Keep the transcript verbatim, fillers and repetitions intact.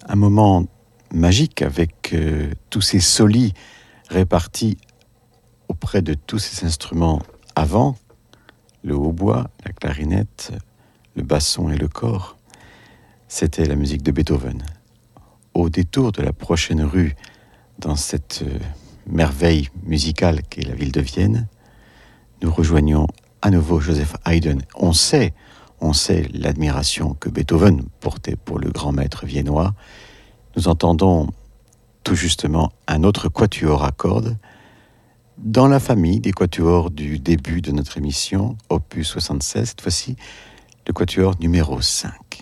Un moment magique avec euh, tous ces solis répartis auprès de tous ces instruments avant, le hautbois, la clarinette, le basson et le cor. C'était la musique de Beethoven. Au détour de la prochaine rue, dans cette euh, merveille musicale qu'est la ville de Vienne, nous rejoignons à nouveau Joseph Haydn. On sait, on sait l'admiration que Beethoven portait pour le grand maître viennois. Nous entendons tout justement un autre quatuor à cordes dans la famille des quatuors du début de notre émission, opus soixante-seize, cette fois-ci le quatuor numéro cinq.